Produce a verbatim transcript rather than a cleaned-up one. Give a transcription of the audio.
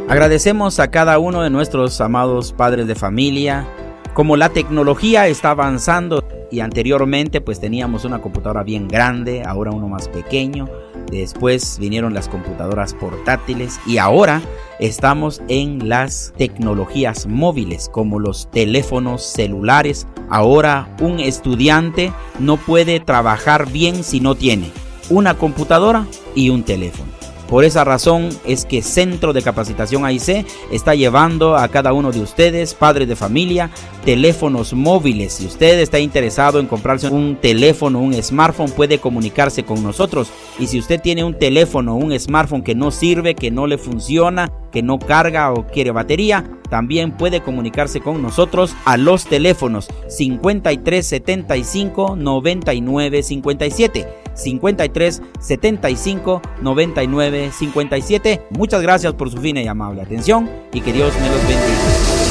Agradecemos a cada uno de nuestros amados padres de familia. Como la tecnología está avanzando y anteriormente pues teníamos una computadora bien grande, ahora uno más pequeño, después vinieron las computadoras portátiles y ahora estamos en las tecnologías móviles como los teléfonos celulares. Ahora un estudiante no puede trabajar bien si no tiene una computadora y un teléfono. Por esa razón es que Centro de Capacitación A I C está llevando a cada uno de ustedes, padres de familia, teléfonos móviles. Si usted está interesado en comprarse un teléfono, un smartphone, puede comunicarse con nosotros. Y si usted tiene un teléfono, un smartphone que no sirve, que no le funciona, que no carga o quiere batería, también puede comunicarse con nosotros a los teléfonos cincuenta y tres setenta y cinco noventa y nueve cincuenta y siete. cincuenta y tres setenta y cinco noventa y nueve cincuenta y siete. Muchas gracias por su fina y amable atención y que Dios me los bendiga.